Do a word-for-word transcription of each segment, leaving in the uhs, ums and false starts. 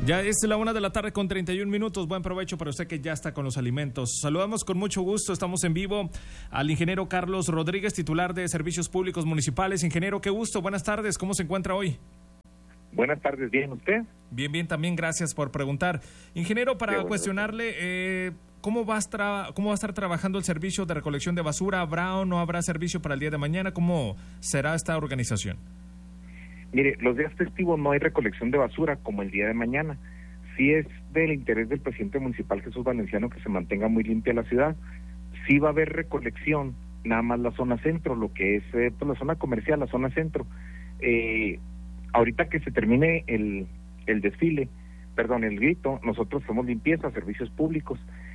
Ya es la una de la tarde con treinta y un minutos. Buen provecho para usted que ya está con los alimentos. Saludamos con mucho gusto, estamos en vivo al ingeniero Carlos Rodríguez, titular de Servicios Públicos Municipales. Ingeniero, qué gusto, buenas tardes, ¿cómo se encuentra hoy? Buenas tardes, ¿bien usted? Bien, bien, también gracias por preguntar. Ingeniero, para bueno, cuestionarle, eh, ¿cómo va, a tra- ¿cómo va a estar trabajando el servicio de recolección de basura? ¿Habrá o no habrá servicio para el día de mañana? ¿Cómo será esta organización? Mire, los días festivos no hay recolección de basura como el día de mañana. Sí es del interés del presidente municipal Jesús Valenciano que se mantenga muy limpia la ciudad. Sí va a haber recolección, nada más la zona centro, lo que es eh, pues la zona comercial, la zona centro. Eh, ahorita que se termine el, el desfile, perdón, el grito, nosotros hacemos limpieza, servicios públicos,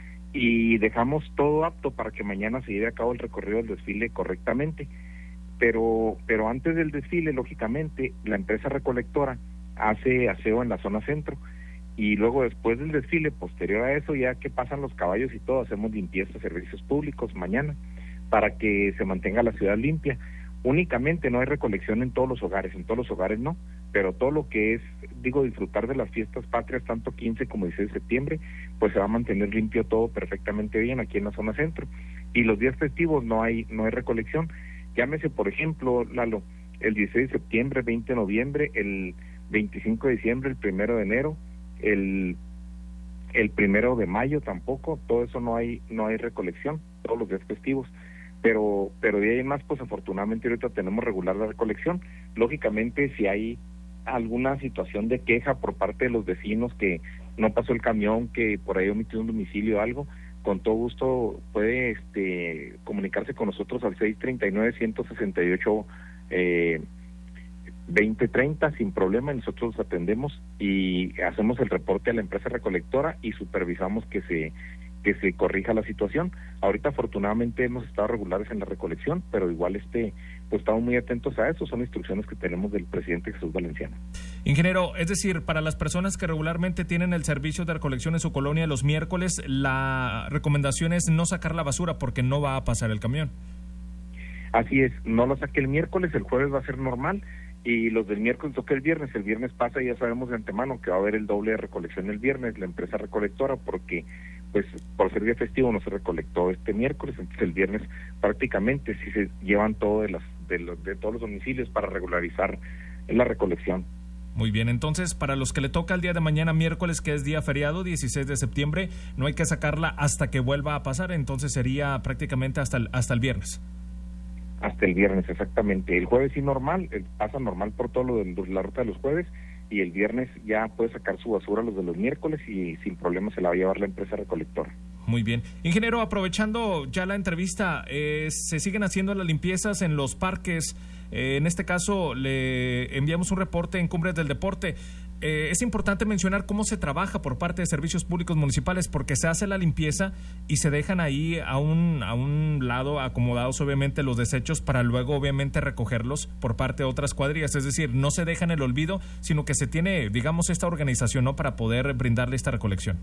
y dejamos todo apto para que mañana se lleve a cabo el recorrido del desfile correctamente. Pero pero antes del desfile, lógicamente, la empresa recolectora hace aseo en la zona centro, y luego después del desfile, posterior a eso, ya que pasan los caballos y todo, hacemos limpieza, servicios públicos mañana, para que se mantenga la ciudad limpia. Únicamente no hay recolección en todos los hogares, en todos los hogares no, pero todo lo que es, digo, disfrutar de las fiestas patrias, tanto quince como dieciséis de septiembre, pues se va a mantener limpio todo perfectamente bien aquí en la zona centro. Y los días festivos no hay no hay recolección. Llámese, por ejemplo, Lalo, el dieciséis de septiembre, veinte de noviembre, el veinticinco de diciembre, el primero de enero, el el primero de mayo tampoco, todo eso no hay no hay recolección, todos los días festivos. Pero pero de ahí en más, pues afortunadamente ahorita tenemos regular la recolección. Lógicamente, si hay alguna situación de queja por parte de los vecinos que no pasó el camión, que por ahí omitió un domicilio o algo, con todo gusto puede este comunicarse con nosotros al seis treinta y nueve, ciento sesenta y ocho, eh, veinte treinta sin problema. Nosotros los atendemos y hacemos el reporte a la empresa recolectora y supervisamos que se que se corrija la situación. Ahorita afortunadamente hemos estado regulares en la recolección, pero igual este pues estamos muy atentos a eso, son instrucciones que tenemos del presidente Jesús Valenciano. Ingeniero, es decir, para las personas que regularmente tienen el servicio de recolección en su colonia los miércoles, la recomendación es no sacar la basura porque no va a pasar el camión. Así es, no lo saque el miércoles, el jueves va a ser normal, y los del miércoles toca el viernes. El viernes pasa y ya sabemos de antemano que va a haber el doble de recolección el viernes, la empresa recolectora, porque pues por ser día festivo no se recolectó este miércoles, entonces el viernes prácticamente sí se llevan todo de las de, los, de todos los domicilios para regularizar la recolección. Muy bien, entonces para los que le toca el día de mañana miércoles, que es día feriado, dieciséis de septiembre, no hay que sacarla hasta que vuelva a pasar, entonces sería prácticamente hasta el, hasta el viernes. Hasta el viernes, exactamente. El jueves sí normal, pasa normal por todo lo de la ruta de los jueves, y el viernes ya puede sacar su basura los de los miércoles y sin problema se la va a llevar la empresa recolectora. Muy bien. Ingeniero, aprovechando ya la entrevista, eh, ¿se siguen haciendo las limpiezas en los parques? Eh, en este caso, le enviamos un reporte en Cumbres del Deporte. Eh, es importante mencionar cómo se trabaja por parte de Servicios Públicos Municipales, porque se hace la limpieza y se dejan ahí a un, a un lado acomodados obviamente los desechos para luego obviamente recogerlos por parte de otras cuadrillas, es decir, no se deja en el olvido, sino que se tiene, digamos, esta organización, ¿no?, para poder brindarle esta recolección.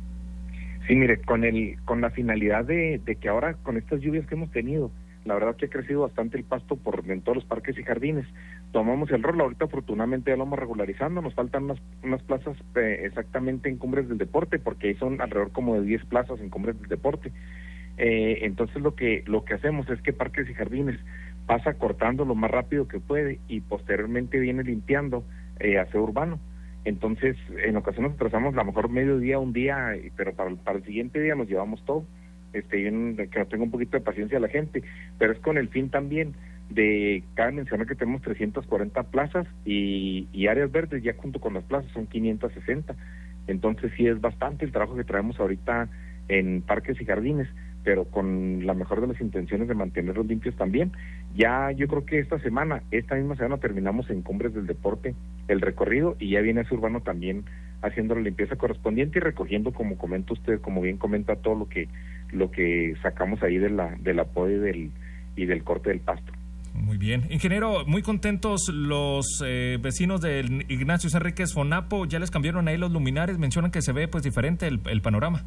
Sí, mire, con el con la finalidad de, de que ahora con estas lluvias que hemos tenido, la verdad que ha crecido bastante el pasto por en todos los parques y jardines. Tomamos el rol, ahorita afortunadamente ya lo vamos regularizando, nos faltan unas, unas plazas eh, exactamente en Cumbres del Deporte, porque ahí son alrededor como de diez plazas en Cumbres del Deporte. Eh, entonces lo que lo que hacemos es que parques y jardines pasa cortando lo más rápido que puede y posteriormente viene limpiando eh, aseo urbano. Entonces en ocasiones nos trazamos a lo mejor medio día, un día, pero para, para el siguiente día nos llevamos todo. Este, yo que no tengo un poquito de paciencia a la gente, pero es con el fin también de, cabe mencionar que tenemos trescientas cuarenta plazas y, y áreas verdes, ya junto con las plazas son quinientas sesenta, entonces sí es bastante el trabajo que traemos ahorita en parques y jardines, pero con la mejor de las intenciones de mantenerlos limpios también. Ya yo creo que esta semana, esta misma semana terminamos en Cumbres del Deporte el recorrido y ya viene ese urbano también haciendo la limpieza correspondiente y recogiendo, como comenta usted, como bien comenta, todo lo que lo que sacamos ahí de la de la poda y del y del corte del pasto. Muy bien. Ingeniero, muy contentos los eh, vecinos del Ignacio Enríquez Fonapo, ya les cambiaron ahí los luminares, mencionan que se ve pues diferente el, el panorama.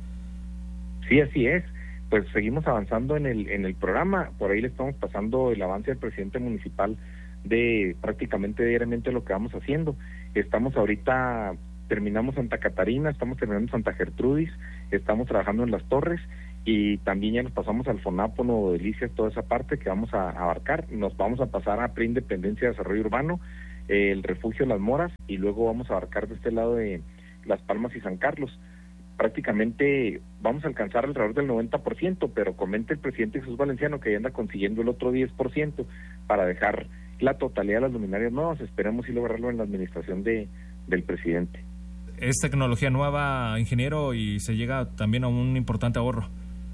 Sí, así es. Pues seguimos avanzando en el en el programa, por ahí le estamos pasando el avance al presidente municipal de prácticamente diariamente lo que vamos haciendo. Estamos ahorita terminamos Santa Catarina, estamos terminando Santa Gertrudis, estamos trabajando en Las Torres y también ya nos pasamos al Fonapo, Nuevo Delicias, toda esa parte que vamos a abarcar. Nos vamos a pasar a Preindependencia, Desarrollo Urbano, eh, el Refugio Las Moras y luego vamos a abarcar de este lado de Las Palmas y San Carlos. Prácticamente vamos a alcanzar alrededor del noventa por ciento, pero comenta el presidente Jesús Valenciano que ya anda consiguiendo el otro diez por ciento para dejar la totalidad de las luminarias nuevas. Esperemos y lograrlo en la administración de del presidente. Es tecnología nueva, ingeniero, y se llega también a un importante ahorro.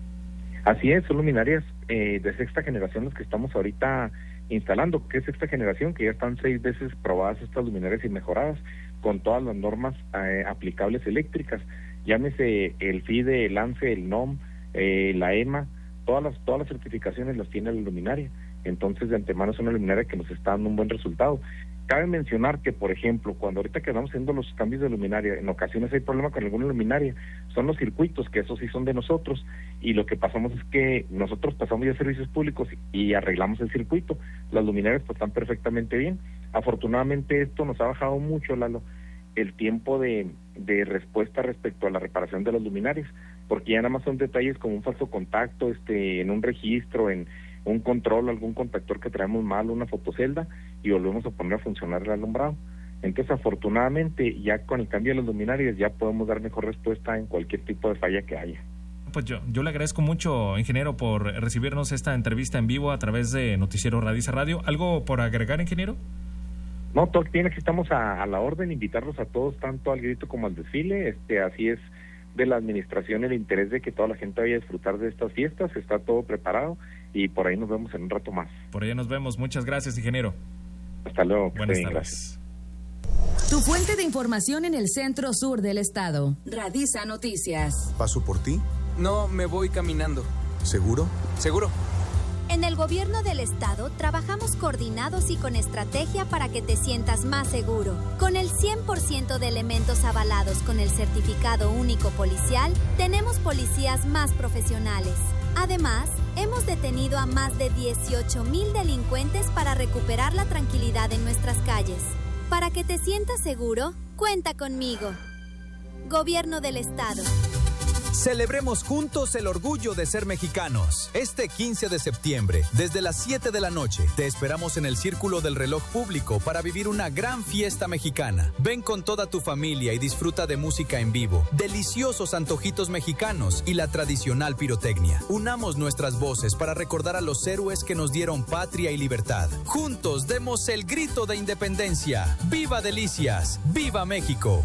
Así es, son luminarias eh, de sexta generación las que estamos ahorita instalando. ¿Qué es sexta generación? Que ya están seis veces probadas estas luminarias y mejoradas con todas las normas eh, aplicables eléctricas. Llámese el FIDE, el ANSE, el NOM, eh, la EMA, todas las todas las certificaciones las tiene la luminaria. Entonces, de antemano es una luminaria que nos está dando un buen resultado. Cabe mencionar que, por ejemplo, cuando ahorita que vamos haciendo los cambios de luminaria, en ocasiones hay problema con alguna luminaria, son los circuitos, que esos sí son de nosotros, y lo que pasamos es que nosotros pasamos ya a servicios públicos y arreglamos el circuito. Las luminarias pues están perfectamente bien. Afortunadamente esto nos ha bajado mucho, Lalo, el tiempo de, de respuesta respecto a la reparación de las luminarias, porque ya nada más son detalles como un falso contacto, este, en un registro, en un control, algún contactor que traemos mal, una fotocelda, y volvemos a poner a funcionar el alumbrado. Entonces, afortunadamente, ya con el cambio de las luminarias ya podemos dar mejor respuesta en cualquier tipo de falla que haya. Pues yo, yo le agradezco mucho, ingeniero, por recibirnos esta entrevista en vivo a través de Noticiero Radiza Radio. ¿Algo por agregar, ingeniero? No, todo bien, aquí estamos a, a la orden, invitarlos a todos, tanto al grito como al desfile. Este, así es de la administración el interés de que toda la gente vaya a disfrutar de estas fiestas, está todo preparado y por ahí nos vemos en un rato más. Por ahí nos vemos, muchas gracias, ingeniero. Hasta luego. Buenas sí, tardes. Gracias. Tu fuente de información en el centro sur del estado. Radiza Noticias. ¿Paso por ti? No, me voy caminando. ¿Seguro? ¿Seguro? En el gobierno del estado trabajamos coordinados y con estrategia para que te sientas más seguro. Con el cien por ciento de elementos avalados con el certificado único policial, tenemos policías más profesionales. Además, hemos detenido a más de dieciocho mil delincuentes para recuperar la tranquilidad en nuestras calles. Para que te sientas seguro, cuenta conmigo. Gobierno del estado. Celebremos juntos el orgullo de ser mexicanos. Este quince de septiembre, desde las siete de la noche, te esperamos en el Círculo del Reloj Público para vivir una gran fiesta mexicana. Ven con toda tu familia y disfruta de música en vivo, deliciosos antojitos mexicanos y la tradicional pirotecnia. Unamos nuestras voces para recordar a los héroes que nos dieron patria y libertad. Juntos demos el grito de independencia. ¡Viva Delicias! ¡Viva México!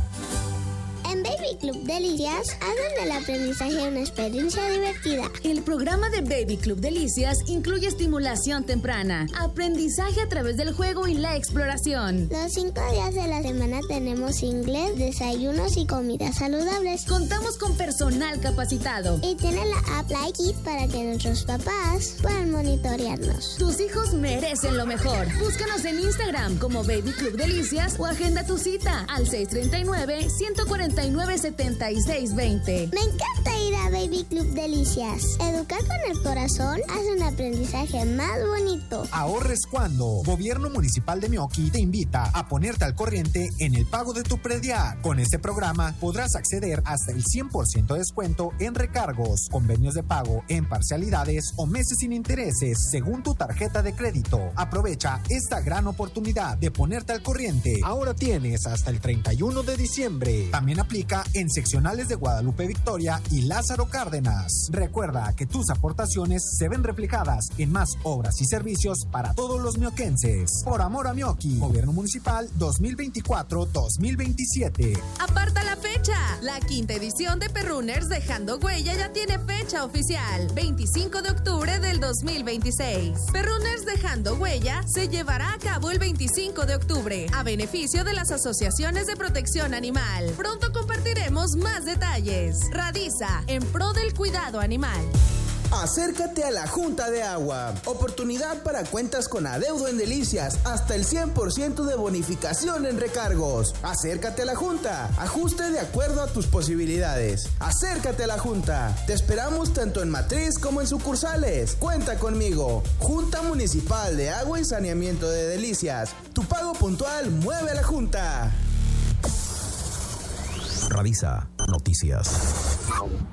En Baby Club Delicias hacen del aprendizaje una experiencia divertida. El programa de Baby Club Delicias incluye estimulación temprana, aprendizaje a través del juego y la exploración. Los cinco días de la semana tenemos inglés, desayunos y comidas saludables. Contamos con personal capacitado. Y tiene la app Like It para que nuestros papás puedan monitorearnos. Tus hijos merecen lo mejor. Búscanos en Instagram como Baby Club Delicias o agenda tu cita al seis tres nueve, uno cuatro nueve, siete seis dos cero. Me encanta ir a Baby Club Delicias. Educar con el corazón hace un aprendizaje más bonito. Ahorres cuando. Gobierno Municipal de Meoqui te invita a ponerte al corriente en el pago de tu predial. Con este programa podrás acceder hasta el cien por ciento de descuento en recargos, convenios de pago en parcialidades o meses sin intereses según tu tarjeta de crédito. Aprovecha esta gran oportunidad de ponerte al corriente. Ahora tienes hasta el treinta y uno de diciembre. También aplica en seccionales de Guadalupe Victoria y Lázaro Cárdenas. Recuerda que tus aportaciones se ven reflejadas en más obras y servicios para todos los mioquenses. Por amor a Meoqui, Gobierno Municipal dos mil veinticuatro dos mil veintisiete. ¡Aparta la fecha! La quinta edición de Perrunners Dejando Huella ya tiene fecha oficial, veinticinco de octubre del dos mil veintiséis. Perrunners Dejando Huella se llevará a cabo el veinticinco de octubre, a beneficio de las asociaciones de protección animal. Pronto compartiremos más detalles. Radiza, en pro del cuidado animal. Acércate a la Junta de Agua. Oportunidad para cuentas con adeudo en Delicias. Hasta el cien por ciento de bonificación en recargos. Acércate a la Junta. Ajuste de acuerdo a tus posibilidades. Acércate a la Junta. Te esperamos tanto en matriz como en sucursales. Cuenta conmigo. Junta Municipal de Agua y Saneamiento de Delicias. Tu pago puntual mueve a la Junta. Radisa Noticias.